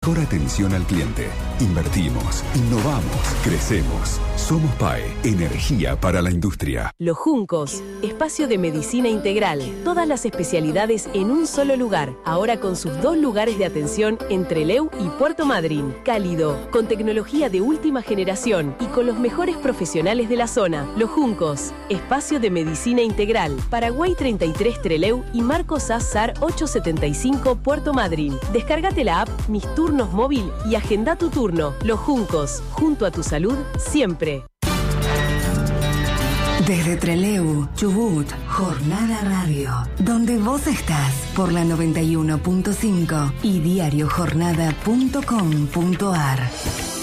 mejor atención al cliente. Invertimos, innovamos, crecemos. Somos PAE, energía para la industria. Los Juncos, espacio de medicina integral. Todas las especialidades en un solo lugar. Ahora con sus 2 lugares de atención en Trelew y Puerto Madryn. Cálido, con tecnología de última generación y con los mejores profesionales de la zona. Los Juncos, espacio de medicina integral. Paraguay 33 Trelew y Marcos Azar 875 Puerto Madryn. Descárgate la app Mis Turnos Móvil y agenda tu turno. Los Juncos, junto a tu salud, siempre. Desde Trelew, Chubut, Jornada Radio, donde vos estás, por la 91.5 y diariojornada.com.ar.